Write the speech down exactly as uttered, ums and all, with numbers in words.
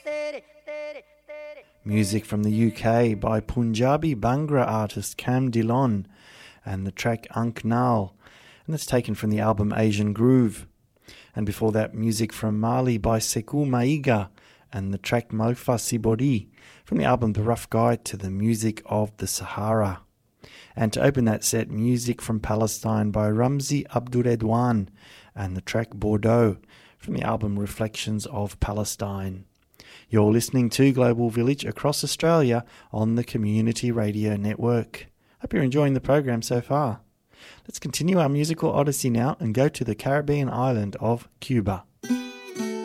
Music from the U K by Punjabi Bhangra artist Cam Dillon and the track Ankh Nal, and that's taken from the album Asian Groove. And before that, music from Mali by Sekou Maiga and the track Malfa Sibori from the album The Rough Guide to the Music of the Sahara. And to open that set, music from Palestine by Ramzi Abduredwan and the track Bordeaux from the album Reflections of Palestine. You're listening to Global Village across Australia on the Community Radio Network. Hope you're enjoying the program so far. Let's continue our musical odyssey now and go to the Caribbean island of Cuba.